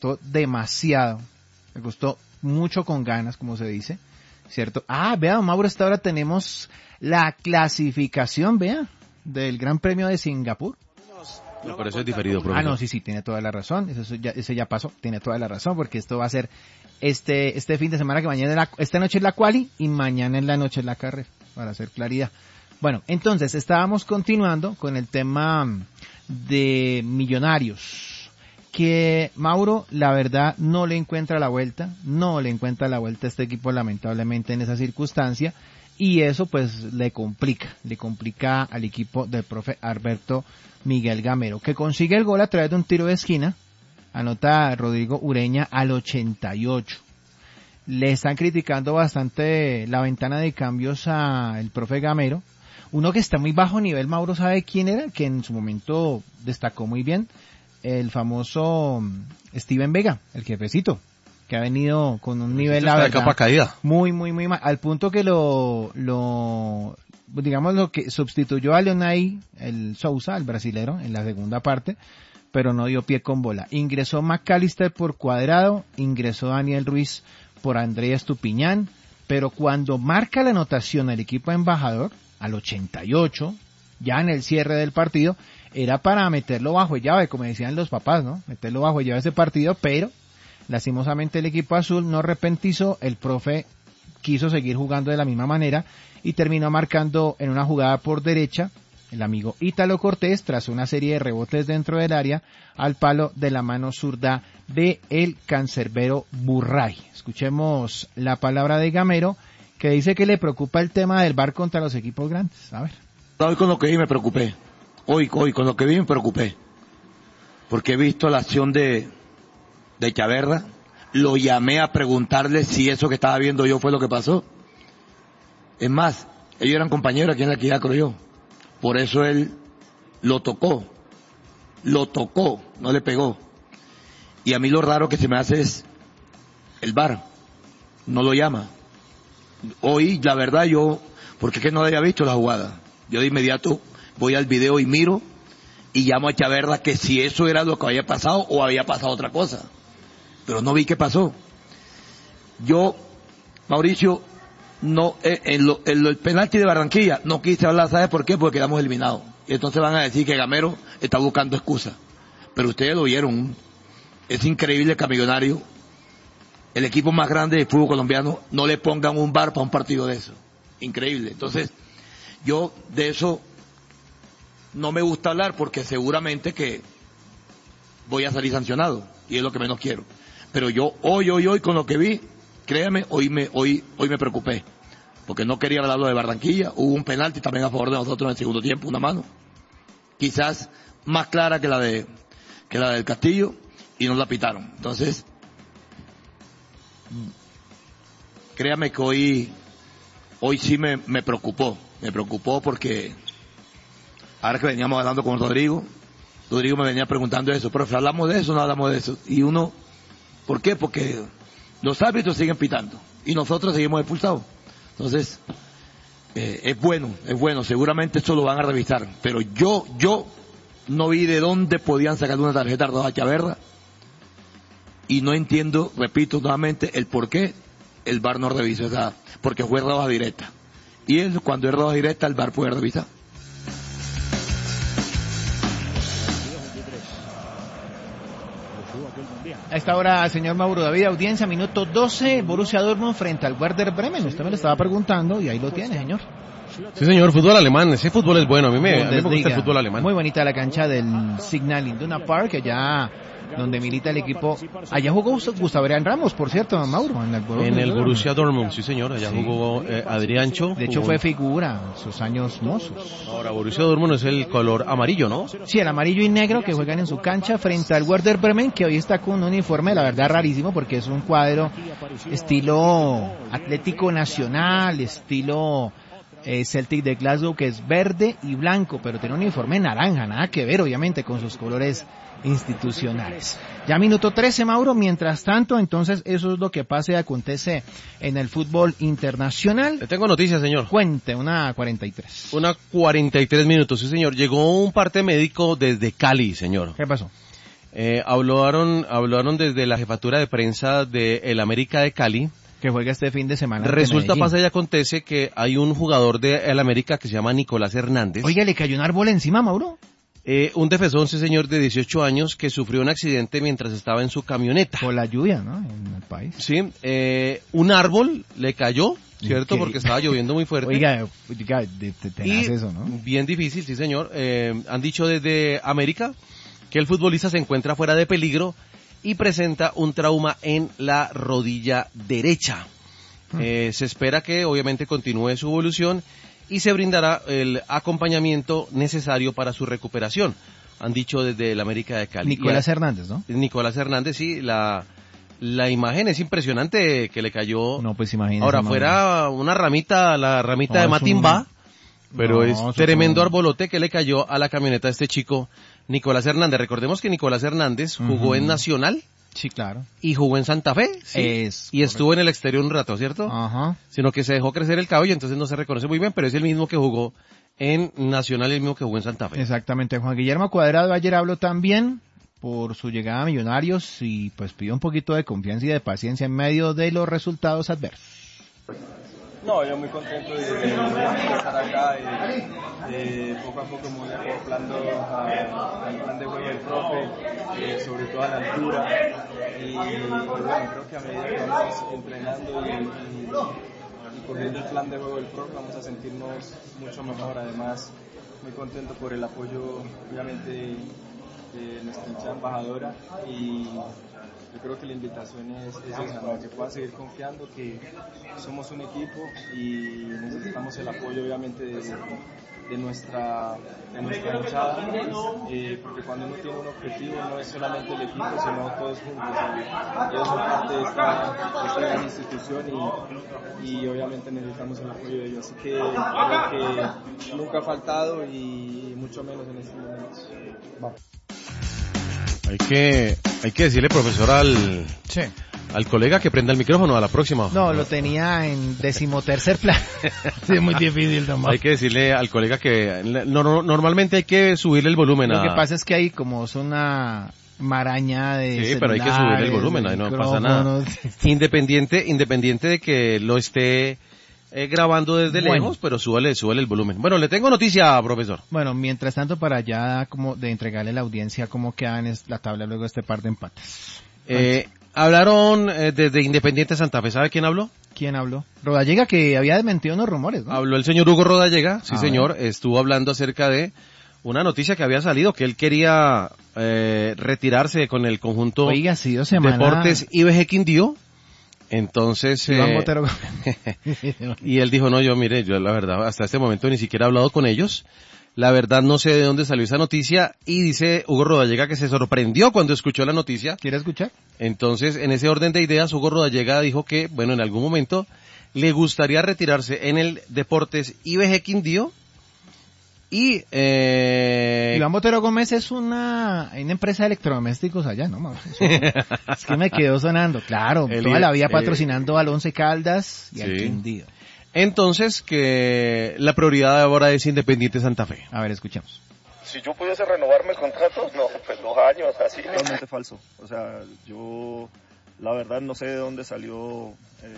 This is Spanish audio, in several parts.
costó demasiado, me costó mucho con ganas, como se dice, ¿cierto? Vea, don Mauro, hasta ahora tenemos la clasificación, vea, del Gran Premio de Singapur. No, pero eso es diferido, profesor. No, sí, tiene toda la razón, ese ya pasó, tiene toda la razón, porque esto va a ser este fin de semana, que mañana esta noche es la quali y mañana en la noche es la carrera, para hacer claridad. Bueno, entonces estábamos continuando con el tema de Millonarios, que Mauro, la verdad, no le encuentra la vuelta a este equipo, lamentablemente, en esa circunstancia, y eso pues le complica al equipo del profe Alberto Miguel Gamero, que consigue el gol a través de un tiro de esquina, anota Rodrigo Ureña al 88. Le están criticando bastante la ventana de cambios al profe Gamero. Uno que está muy bajo nivel, Mauro, ¿sabe quién era? Que en su momento destacó muy bien, el famoso Steven Vega, el jefecito, que ha venido con un nivel, la verdad, capa caída. Muy mal, al punto que lo que sustituyó a Leonay, el Sousa, el brasilero, en la segunda parte, pero no dio pie con bola. Ingresó McAllister por Cuadrado, ingresó Daniel Ruiz por Andrés Estupiñán, pero cuando marca la anotación el equipo embajador, al 88, ya en el cierre del partido, era para meterlo bajo llave, como decían los papás, ¿no? Meterlo bajo llave ese partido, pero lastimosamente el equipo azul no repentizó, el profe quiso seguir jugando de la misma manera y terminó marcando en una jugada por derecha el amigo Ítalo Cortés, tras una serie de rebotes dentro del área, al palo de la mano zurda de el cancerbero Burray. Escuchemos la palabra de Gamero, que dice que le preocupa el tema del VAR contra los equipos grandes. A ver. Hoy con lo que vi me preocupé. Hoy con lo que vi me preocupé. Porque he visto la acción de Chaverra. Lo llamé a preguntarle si eso que estaba viendo yo fue lo que pasó. Es más, ellos eran compañeros aquí en la equidad, creo yo. Por eso él lo tocó, no le pegó. Y a mí lo raro que se me hace es el VAR. No lo llama. Hoy, la verdad, porque es que no había visto la jugada. Yo de inmediato voy al video y miro y llamo a Chaverra que si eso era lo que había pasado o había pasado otra cosa. Pero no vi qué pasó. Yo, Mauricio, no, el penalti de Barranquilla, no quise hablar, ¿sabe por qué? Porque quedamos eliminados. Y entonces van a decir que Gamero está buscando excusas. Pero ustedes lo vieron. Es increíble que a Millonario, el equipo más grande de fútbol colombiano, no le pongan un VAR para un partido de eso. Increíble. Entonces, yo de eso no me gusta hablar porque seguramente que voy a salir sancionado y es lo que menos quiero. Pero yo hoy con lo que vi, créame, hoy me preocupé porque no quería hablar de Barranquilla. Hubo un penalti también a favor de nosotros en el segundo tiempo, una mano quizás más clara que la del Castillo, y nos la pitaron. Entonces, créame que hoy sí me preocupó porque ahora que veníamos hablando con Rodrigo me venía preguntando eso, profe, ¿hablamos de eso o no hablamos de eso? Y uno, ¿por qué? Porque los árbitros siguen pitando y nosotros seguimos expulsados. Entonces, es bueno, seguramente esto lo van a revisar, pero yo no vi de dónde podían sacar una tarjeta roja a Chaverra y no entiendo, repito nuevamente, el por qué el VAR no revisó esa, porque fue roja directa. Y cuando es roja directa, el VAR puede revisar. A esta hora, señor Mauro David, audiencia, minuto 12, Borussia Dortmund frente al Werder Bremen. Usted me lo estaba preguntando y ahí lo tiene, señor. Sí, señor, fútbol alemán, ese fútbol es bueno, a mí me gusta el fútbol alemán. Muy bonita la cancha del Signal Iduna Park, allá donde milita el equipo. Allá jugó Gustavo Adrián Ramos, por cierto, Mauro. En el Borussia Dortmund, sí señor, allá jugó Adriancho. De hecho fue figura en sus años mozos. Ahora, Borussia Dortmund es el color amarillo, ¿no? Sí, el amarillo y negro que juegan en su cancha frente al Werder Bremen, que hoy está con un uniforme, la verdad, rarísimo, porque es un cuadro estilo Atlético Nacional, estilo Celtic de Glasgow, que es verde y blanco, pero tiene un uniforme naranja, nada que ver obviamente con sus colores institucionales. Ya minuto 13, Mauro. Mientras tanto, entonces, eso es lo que pasa y acontece en el fútbol internacional. Le tengo noticias, señor. Cuente, 1:43. 1:43 minutos, sí, señor. Llegó un parte médico desde Cali, señor. ¿Qué pasó? Hablaron desde la jefatura de prensa de el América de Cali. Que juega este fin de semana. Resulta, pasa y acontece que hay un jugador de el América que se llama Nicolás Hernández. Oiga, ¿le cayó un árbol encima, Mauro? Un defensor, ese señor de 18 años que sufrió un accidente mientras estaba en su camioneta. Por la lluvia, ¿no? En el país. Sí, un árbol le cayó, ¿cierto? Porque estaba lloviendo muy fuerte. Oiga, tenaz eso, ¿no? Bien difícil, sí señor. Han dicho desde América que el futbolista se encuentra fuera de peligro y presenta un trauma en la rodilla derecha. Se espera que obviamente continúe su evolución y se brindará el acompañamiento necesario para su recuperación. Han dicho desde el América de Cali. Nicolás Hernández, ¿no? Nicolás Hernández, sí, la imagen es impresionante que le cayó. No, pues imagínese. Ahora, fuera una ramita, la ramita de Matimbá, pero es tremendo arbolote que le cayó a la camioneta de este chico, Nicolás Hernández. Recordemos que Nicolás Hernández jugó en Nacional. Sí, claro. Y jugó en Santa Fe, sí, y estuvo en el exterior un rato, ¿cierto? Ajá. Sino que se dejó crecer el cabello, entonces no se reconoce muy bien, pero es el mismo que jugó en Nacional y el mismo que jugó en Santa Fe. Exactamente. Juan Guillermo Cuadrado ayer habló también por su llegada a Millonarios y pues pidió un poquito de confianza y de paciencia en medio de los resultados adversos. No, yo muy contento de estar acá y poco a poco me voy acoplando al plan de juego del profe, sobre todo a la altura y bueno, creo que a medida que vamos entrenando y cogiendo el plan de juego del profe vamos a sentirnos mucho mejor. Además, muy contento por el apoyo obviamente de nuestra hinchada embajadora y yo creo que la invitación es esa, ¿no? Que puedan seguir confiando que somos un equipo y necesitamos el apoyo obviamente de nuestra hinchada, porque cuando uno tiene un objetivo no es solamente el equipo sino todos juntos y ellos son parte de esta gran institución y obviamente necesitamos el apoyo de ellos, así que creo que nunca ha faltado y mucho menos en este momento. Vamos. Hay que decirle, profesor, al colega que prenda el micrófono a la próxima. No, lo tenía en 13º plano. Sí, es muy difícil nomás. Hay que decirle al colega que normalmente hay que subirle el volumen. Lo que pasa es que hay como es una maraña de sí, pero hay que subirle el volumen, ahí no pasa nada. Independiente de que lo esté grabando desde lejos, pero súbale el volumen. Bueno, le tengo noticia, profesor. Bueno, mientras tanto, para ya como de entregarle a la audiencia cómo queda en la tabla luego de este par de empates. Hablaron desde Independiente Santa Fe. ¿Sabe quién habló? ¿Quién habló? Rodallega, que había desmentido unos rumores, ¿no? Habló el señor Hugo Rodallega, sí señor. Estuvo hablando acerca de una noticia que había salido, que él quería retirarse con el conjunto Deportes IBG Quindío. Entonces, y él dijo, no, yo la verdad, hasta este momento ni siquiera he hablado con ellos. La verdad no sé de dónde salió esa noticia y dice Hugo Rodallega que se sorprendió cuando escuchó la noticia. ¿Quiere escuchar? Entonces, en ese orden de ideas, Hugo Rodallega dijo que, bueno, en algún momento le gustaría retirarse en el Deportes IBG Quindío. Y Iván Botero Gómez es una empresa de electrodomésticos allá, ¿no? Es que me quedó sonando, claro, toda la vida patrocinando al Once Caldas y al Quindío. Entonces, que la prioridad ahora es Independiente Santa Fe. A ver, escuchemos. Si yo pudiese renovarme el contrato, no, pues 2 años, así. Totalmente falso. O sea, yo la verdad no sé de dónde salió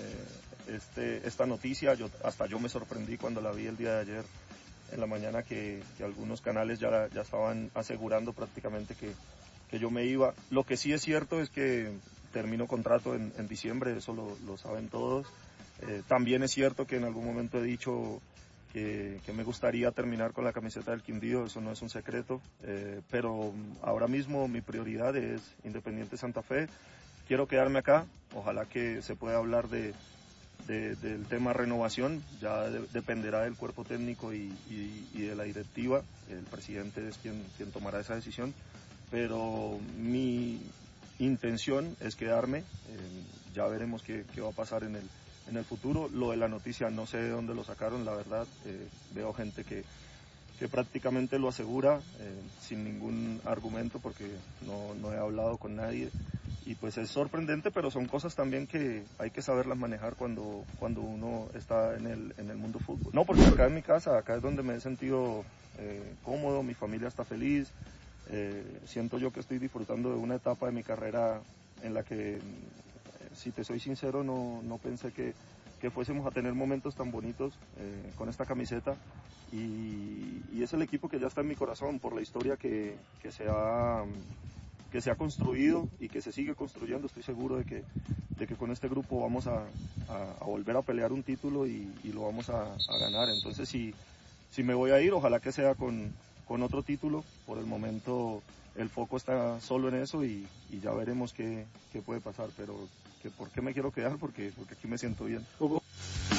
esta noticia. Hasta yo me sorprendí cuando la vi el día de ayer en la mañana que algunos canales ya estaban asegurando prácticamente que yo me iba. Lo que sí es cierto es que termino contrato en diciembre, eso lo saben todos. También es cierto que en algún momento he dicho que me gustaría terminar con la camiseta del Quindío, eso no es un secreto, pero ahora mismo mi prioridad es Independiente Santa Fe. Quiero quedarme acá, ojalá que se pueda hablar del tema renovación, ya dependerá del cuerpo técnico y de la directiva, el presidente es quien tomará esa decisión, pero mi intención es quedarme, ya veremos qué va a pasar en el futuro. Lo de la noticia no sé de dónde lo sacaron, la verdad, veo gente que prácticamente lo asegura sin ningún argumento porque no he hablado con nadie. Y pues es sorprendente, pero son cosas también que hay que saberlas manejar cuando uno está en el mundo fútbol. No, porque acá en mi casa, acá es donde me he sentido cómodo, mi familia está feliz, siento yo que estoy disfrutando de una etapa de mi carrera en la que, si te soy sincero, no pensé que fuésemos a tener momentos tan bonitos con esta camiseta, y es el equipo que ya está en mi corazón por la historia que se ha construido y que se sigue construyendo. Estoy seguro de que con este grupo vamos a volver a pelear un título y lo vamos a ganar. Entonces, si me voy a ir, ojalá que sea con otro título. Por el momento el foco está solo en eso, y ya veremos qué puede pasar, pero que por qué me quiero quedar, porque aquí me siento bien.